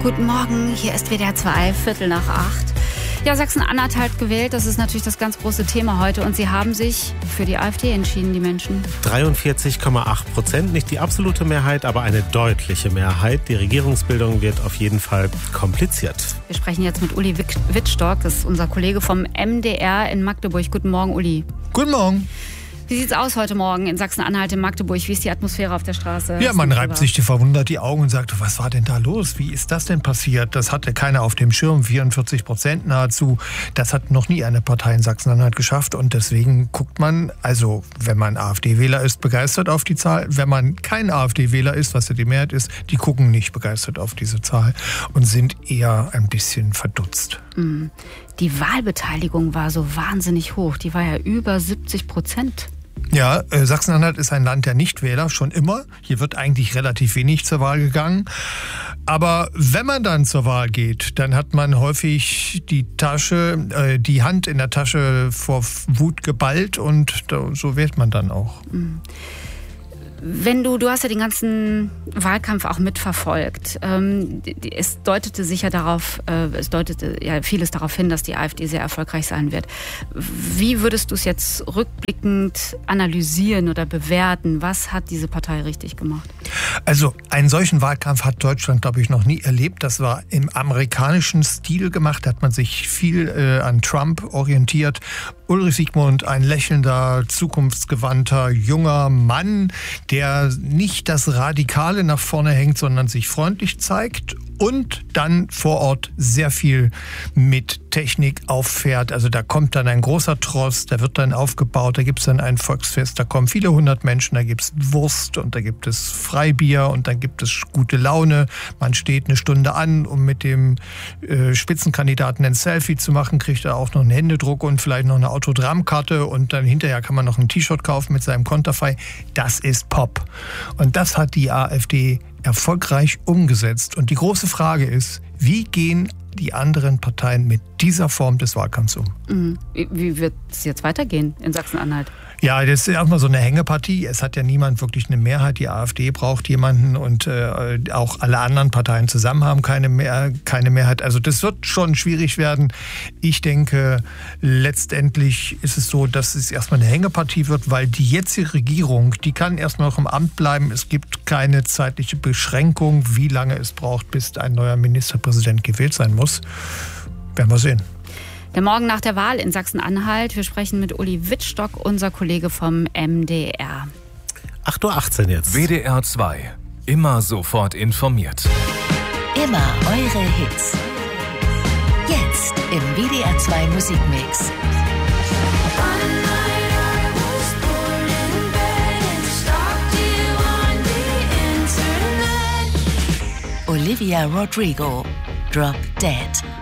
Guten Morgen, hier ist WDR 2, 7:15. Ja, Sachsen-Anhalt hat gewählt, das ist natürlich das ganz große Thema heute. Und sie haben sich für die AfD entschieden, die Menschen. 43,8%, nicht die absolute Mehrheit, aber eine deutliche Mehrheit. Die Regierungsbildung wird auf jeden Fall kompliziert. Wir sprechen jetzt mit Uli Wittstock, das ist unser Kollege vom MDR in Magdeburg. Guten Morgen, Uli. Guten Morgen. Wie sieht's aus heute Morgen in Sachsen-Anhalt, in Magdeburg? Wie ist die Atmosphäre auf der Straße? Ja, man reibt sich verwundert die Augen und sagt, was war denn da los? Wie ist das denn passiert? Das hatte keiner auf dem Schirm, 44% nahezu. Das hat noch nie eine Partei in Sachsen-Anhalt geschafft. Und deswegen guckt man, also wenn man AfD-Wähler ist, begeistert auf die Zahl. Wenn man kein AfD-Wähler ist, was ja die Mehrheit ist, die gucken nicht begeistert auf diese Zahl und sind eher ein bisschen verdutzt. Die Wahlbeteiligung war so wahnsinnig hoch. Die war ja über 70%. Ja, Sachsen-Anhalt ist ein Land der Nichtwähler, schon immer. Hier wird eigentlich relativ wenig zur Wahl gegangen. Aber wenn man dann zur Wahl geht, dann hat man häufig die Hand in der Tasche vor Wut geballt und so wählt man dann auch. Du hast ja den ganzen Wahlkampf auch mitverfolgt. Es deutete vieles darauf hin, dass die AfD sehr erfolgreich sein wird. Wie würdest du es jetzt rückblickend analysieren oder bewerten? Was hat diese Partei richtig gemacht? Also einen solchen Wahlkampf hat Deutschland, glaube ich, noch nie erlebt. Das war im amerikanischen Stil gemacht. Da hat man sich viel an Trump orientiert. Ulrich Siegmund, ein lächelnder, zukunftsgewandter, junger Mann, der nicht das Radikale nach vorne hängt, sondern sich freundlich zeigt und dann vor Ort sehr viel mit Technik auffährt. Also da kommt dann ein großer Tross, der wird dann aufgebaut, da gibt es dann ein Volksfest, da kommen viele 100 Menschen, da gibt es Wurst und da gibt es Freibier und dann gibt es gute Laune. Man steht eine Stunde an, um mit dem Spitzenkandidaten ein Selfie zu machen, kriegt er auch noch einen Händedruck und vielleicht noch eine Autogrammkarte und dann hinterher kann man noch ein T-Shirt kaufen mit seinem Konterfei. Das ist Pop. Und das hat die AfD erfolgreich umgesetzt. Und die große Frage ist, wie gehen die anderen Parteien mit dieser Form des Wahlkampfs um? Wie wird es jetzt weitergehen in Sachsen-Anhalt? Ja, das ist erstmal so eine Hängepartie. Es hat ja niemand wirklich eine Mehrheit. Die AfD braucht jemanden und auch alle anderen Parteien zusammen haben keine Mehrheit. Also das wird schon schwierig werden. Ich denke, letztendlich ist es so, dass es erstmal eine Hängepartie wird, weil die jetzige Regierung, die kann erstmal noch im Amt bleiben. Es gibt keine zeitliche Beschränkung, wie lange es braucht, bis ein neuer Ministerpräsident gewählt sein muss. Werden wir sehen. Der Morgen nach der Wahl in Sachsen-Anhalt. Wir sprechen mit Uli Wittstock, unser Kollege vom MDR. 8:18 Uhr jetzt. WDR 2. Immer sofort informiert. Immer eure Hits. Jetzt im WDR 2 Musikmix. Olivia Rodrigo, Drop Dead.